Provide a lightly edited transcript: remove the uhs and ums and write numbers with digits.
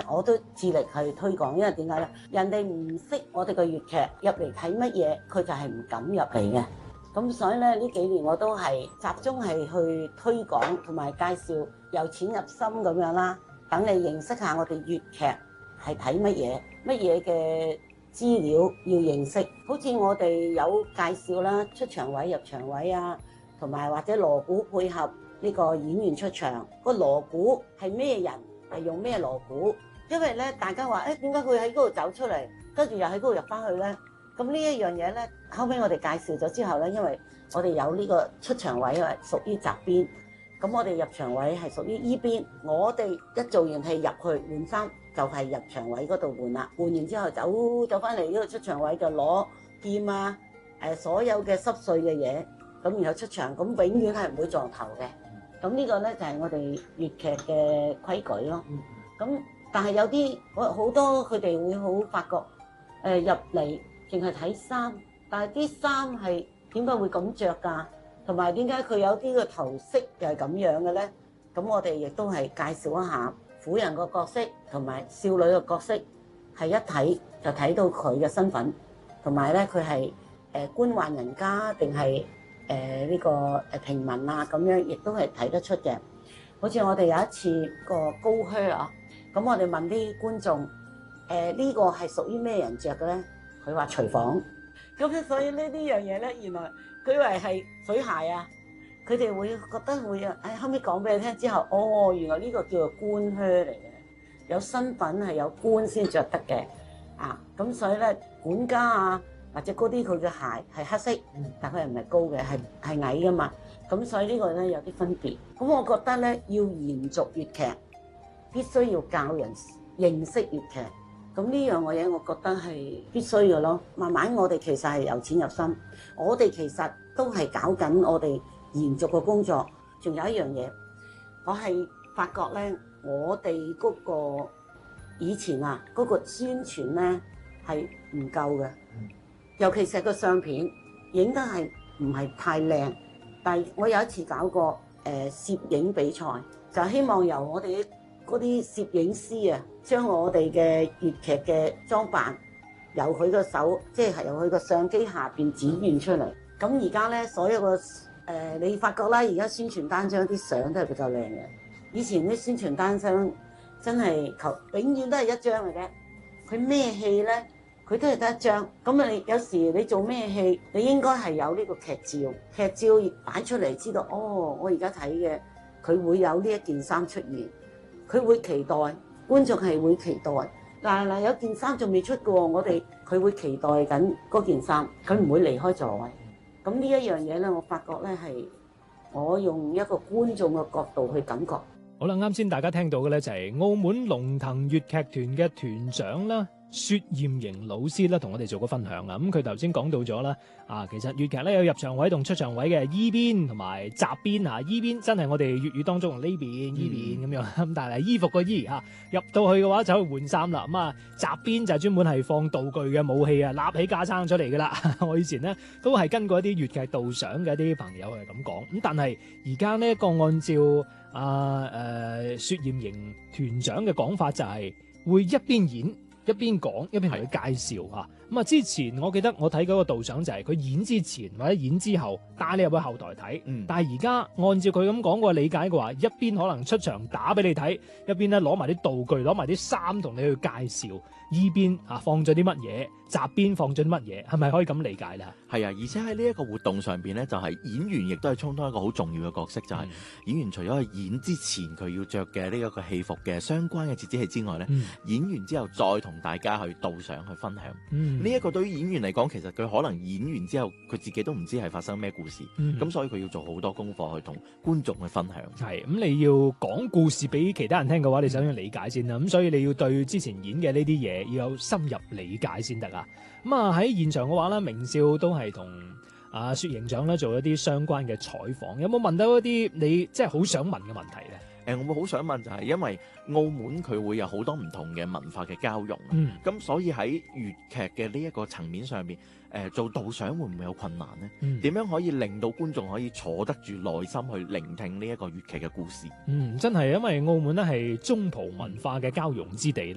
我都致力去推廣，因為點解咧？人哋唔識我哋個粵劇入嚟睇乜嘢，佢就係唔敢入嚟嘅。咁所以咧呢幾年我都係集中係去推廣同埋介紹由淺入深咁樣啦，等你認識下我哋粵劇係睇乜嘢，乜嘢嘅資料要認識。好似我哋有介紹啦，出場位、入場位啊，同埋或者鑼鼓配合呢個演員出場，個鑼鼓係咩人，係用咩鑼鼓？因為咧大家話誒點解佢喺嗰度走出嚟，跟住又喺嗰度入翻去咧？咁呢一樣嘢咧，後尾我哋介紹咗之後咧，因為我哋有呢個出場位係屬於閘邊，咁我哋入場位係屬於依邊。我哋一做完戲入去換衫，就係入場位嗰度換啦。換完之後走翻嚟呢個出場位就攞劍啊，所有嘅濕碎嘅嘢，咁然後出場，咁永遠係唔會撞頭嘅。咁呢個咧就係我哋粵劇嘅規矩咯。咁但係有啲好多佢哋會好發覺入嚟淨係睇衫，但係啲衫係點解會咁着㗎？同埋點解佢有啲個頭飾又係咁樣嘅咧？咁我哋亦都係介紹一下婦人個角色同埋少女嘅角色，係一睇就睇到佢嘅身份，同埋咧佢係官宦人家定係呢個平民啊咁樣，亦都係睇得出嘅。好似我哋有一次個高靴啊，咁我哋問啲觀眾呢個係屬於咩人着嘅咧？佢話廚房。咁所以呢樣嘢咧，原來佢以為係水鞋啊，佢哋會覺得會後尾講俾你聽之後，哦，原來呢個叫做官靴嚟嘅，有身份係有官先着得嘅啊。咁所以咧，管家啊或者嗰啲佢嘅鞋係黑色，但佢又唔係高嘅，係矮噶嘛。咁所以呢個咧有啲分別。咁我覺得咧要延續粵劇，必須要教人認識粵劇。咁呢樣嘢，我覺得係必須嘅咯。慢慢我哋其實係由淺入深，我哋其實都係搞緊我哋延續嘅工作。仲有一樣嘢，我係發覺咧，我哋嗰個以前啊嗰個宣傳咧係唔夠嘅，尤其是個相片影得係唔係太靚。但係我有一次搞過攝影比賽，就希望由我哋嗰啲攝影師啊，將我哋嘅粵劇嘅裝扮由佢個手，即係由佢個相機下邊展現出嚟。咁而家咧，所有個你發覺啦，而家宣傳單張啲相都係比較靚嘅。以前啲宣傳單張真係永遠都係一張嘅啫。佢咩戲咧，佢都係得一張。咁你有時你做咩戲，你應該係有呢個劇照，劇照擺出嚟，知道哦，我而家睇嘅佢會有呢一件衫出現。佢會期待，觀眾係會期待。嗱，有件衫仲未出嘅喎，佢會期待緊嗰件衫，佢唔會離開座位。咁呢一樣嘢咧，我發覺咧係我用一個觀眾嘅角度去感覺。 好啦，啱先大家聽到嘅咧就係澳門龍騰粵劇團嘅團長啦，薛艷瑩老師啦，同我哋做個分享啊。咁佢頭先講到咗啦，其實粵劇咧有入場位同出場位嘅，依邊同埋閘邊啊。依邊真係我哋粵語當中呢邊依邊咁樣，咁但係衣服個衣嚇入到去嘅話就可以換衫啦。咁啊閘邊就係專門係放道具嘅武器啊，立起架撐出嚟噶啦。我以前咧都係跟過一啲粵劇導賞嘅一啲朋友係咁講。咁但係而家呢個按照薛艷瑩團長嘅講法就係會一邊演一邊講一邊同佢介紹嚇。咁啊之前我記得我睇嗰個導賞就係佢演之前或者演之後帶你入去後台睇。但係而家按照佢咁講個理解嘅話，一邊可能出場打俾你睇，一邊咧攞埋啲道具攞埋啲衫同你去介紹。依邊放咗啲乜嘢，閘邊放咗啲乜嘢，係咪可以咁理解咧？ 係啊，而且喺呢一個活動上邊咧，就係演員亦都係充當一個好重要嘅角色，就係演員除咗去演之前佢要着嘅呢一個戲服嘅相關嘅折子戲之外咧，演完之後再同大家去導賞去分享。呢一個對於演員嚟講，其實佢可能演完之後佢自己都唔知係發生咩故事，咁所以佢要做好多功課去同觀眾去分享。 係咁，你要講故事俾其他人聽嘅話，你首先要理解先啦。咁所以你要對之前演嘅呢啲嘢要有深入理解先得啊。咁喺現場嘅話咧，明少都係同薛營長咧做一啲相關嘅採訪。有冇問到一啲你即係好想問嘅問題咧？ 我會好想問就係因為澳門佢會有好多唔同嘅文化嘅交融，咁所以喺粵劇嘅呢一個層面上面，做導賞會唔會有困難呢？點樣可以令到觀眾可以坐得住耐心去聆聽呢一個粵劇嘅故事？ 真係因為澳門咧係中葡文化嘅交融之地咧。